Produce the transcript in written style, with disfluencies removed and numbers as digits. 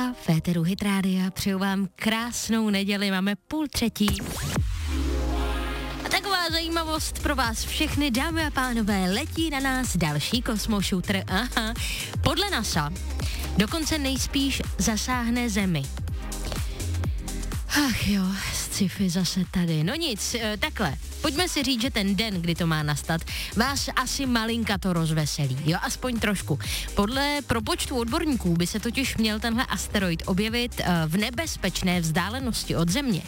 Věka, Féteru Hit Rádia, přeju vám krásnou neděli, máme 2:30. A taková zajímavost pro vás všechny, dámy a pánové, letí na nás další kosmošutr, aha, podle NASA dokonce nejspíš zasáhne Zemi. Ach jo, sci-fi zase tady. No nic, takhle. Pojďme si říct, že ten den, kdy to má nastat, vás asi malinka to rozveselí, jo, aspoň trošku. Podle propočtu odborníků by se totiž měl tenhle asteroid objevit v nebezpečné vzdálenosti od Země.